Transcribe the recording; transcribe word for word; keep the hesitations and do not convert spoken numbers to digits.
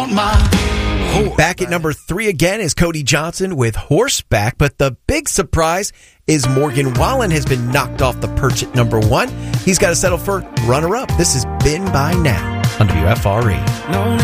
Back at number three again is Cody Johnson with Horseback, but the big surprise is Morgan Wallen has been knocked off the perch at number one. He's got to settle for runner-up. This is Been By Now on W F R E.